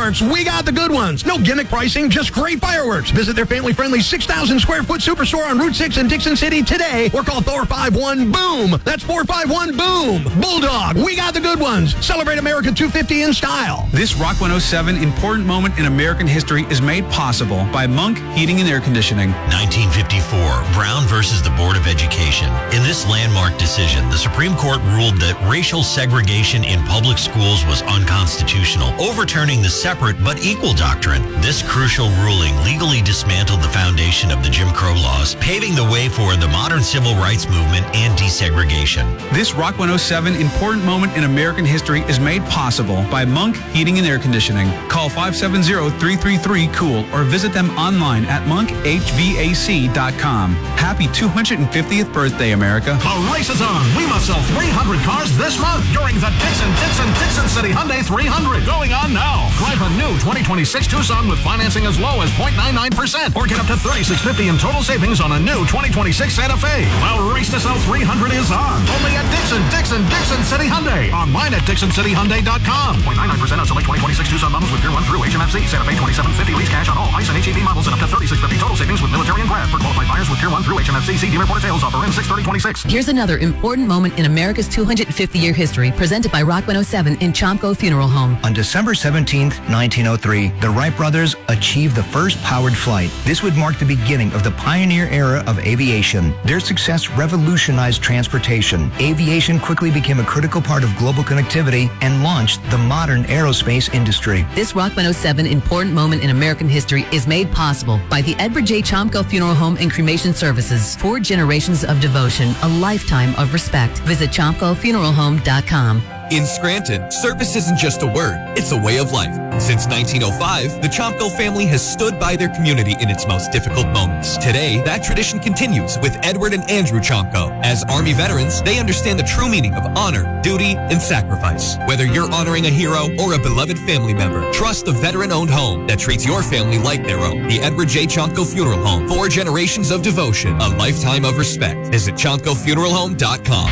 fireworks, we got the good ones. No gimmick pricing, just great fireworks. Visit their family-friendly 6,000 square foot superstore on Route 6 in Dixon City today or call 451-BOOM. That's 451-BOOM. Bulldog, we got the good ones. Celebrate America 250 in style. This Rock 107 important moment in American history is made possible by Monk Heating and Air Conditioning. 1954, Brown versus the Board of Education. In this landmark decision, the Supreme Court ruled that racial segregation in public schools was unconstitutional, overturning the separate but equal doctrine. This crucial ruling legally dismantled the foundation of the Jim Crow laws, paving the way for the modern civil rights movement and desegregation. This Rock 107 important moment in American history is made possible by Monk Heating and Air Conditioning. Call 570-333-COOL or visit them online at monkhvac.com. Happy 250th birthday, America. The race is on. We must sell 300 cars this month during the Dixon City Hyundai 300. Going on now. Drive a new 2026 Tucson with financing as low as 0.99% or get up to $3,650 in total savings on a new 2026 Santa Fe. The race to sell 300 is on. Only at Dixon City Hyundai. Online at DixonCityHyundai.com. 0.99% on select 2026 Tucson models with Tier 1 through HMFC. Santa Fe 2750 lease cash on all ICE and HEV models and up to $3,650 total savings with military and grad for qualified buyers with Tier 1 through HMFC. See dealer reported sales offer in 6/30/26. Here's another important moment in America's 250-year history presented by Rock 107 in Chomko Funeral Home. On December 17, 1903, the Wright brothers achieved the first powered flight. This would mark the beginning of the pioneer era of aviation. Their success revolutionized transportation. Aviation quickly became a critical part of global connectivity and launched the modern aerospace industry. This Rock 107 important moment in American history is made possible by the Edward J. Chomko Funeral Home and Cremation Services. 4 generations of devotion, a lifetime of respect. Visit ChomkoFuneralHome.com. In Scranton, service isn't just a word, it's a way of life. Since 1905, the Chomko family has stood by their community in its most difficult moments. Today, that tradition continues with Edward and Andrew Chomko. As Army veterans, they understand the true meaning of honor, duty, and sacrifice. Whether you're honoring a hero or a beloved family member, trust a veteran-owned home that treats your family like their own. The Edward J. Chomko Funeral Home. 4 generations of devotion, a lifetime of respect. Visit ChomkoFuneralHome.com.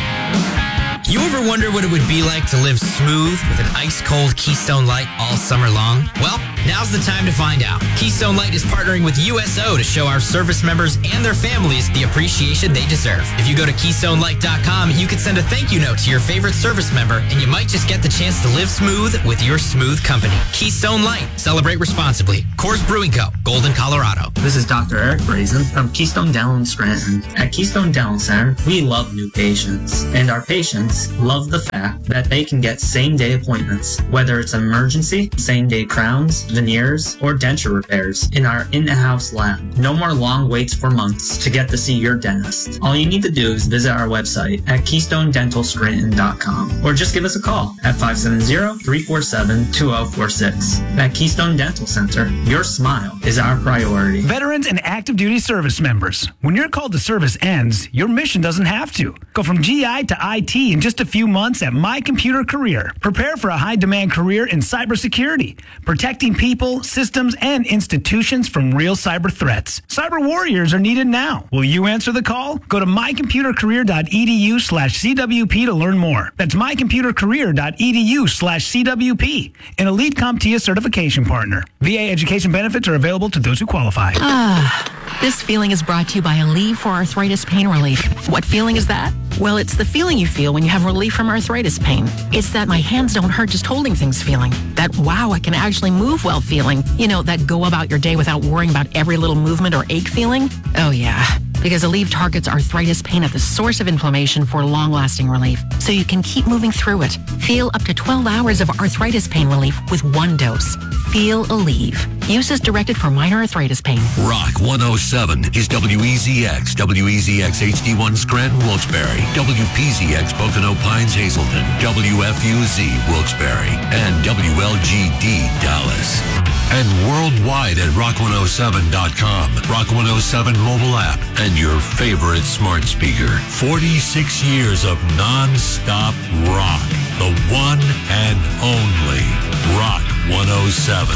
You ever wonder what it would be like to live smooth with an ice-cold Keystone Light all summer long? Well, now's the time to find out. Keystone Light is partnering with USO to show our service members and their families the appreciation they deserve. If you go to KeystoneLight.com, you can send a thank you note to your favorite service member, and you might just get the chance to live smooth with your smooth company. Keystone Light. Celebrate responsibly. Coors Brewing Co., Golden, Colorado. This is Dr. Eric Brazen from Keystone Dental in Scranton. At Keystone Dental Center, we love new patients, and our patients love the fact that they can get same-day appointments, whether it's an emergency, same-day crowns, veneers, or denture repairs in our in-house lab. No more long waits for months to get to see your dentist. All you need to do is visit our website at KeystoneDentalScranton.com or just give us a call at 570-347-2046. At Keystone Dental Center, your smile is our priority. Veterans and active duty service members, when your call to service ends, your mission doesn't have to. Go from GI to IT in just a few months at My Computer Career. Prepare for a high-demand career in cybersecurity, protecting people, systems, and institutions from real cyber threats. Cyber warriors are needed now. Will you answer the call? Go to mycomputercareer.edu/CWP to learn more. That's mycomputercareer.edu/CWP, an Elite CompTIA certification partner. VA education benefits are available to those who qualify. This feeling is brought to you by Aleve for Arthritis Pain Relief. What feeling is that? Well, it's the feeling you feel when you have relief from arthritis pain. It's that my hands don't hurt just holding things feeling. That, wow, I can actually move well feeling. You know, that go about your day without worrying about every little movement or ache feeling. Oh, yeah. Because Aleve targets arthritis pain at the source of inflammation for long-lasting relief, so you can keep moving through it. Feel up to 12 hours of arthritis pain relief with 1 dose. Feel Aleve. Use as directed for minor arthritis pain. Rock 107 is WEZX, WEZX HD1 Scranton, Wilkes-Barre, WPZX Pocono Pines, Hazleton, WFUZ Wilkes-Barre, and WLGD Dallas. And worldwide at rock107.com, Rock 107 mobile app, and your favorite smart speaker. 46 years of non-stop rock. The one and only Rock 107.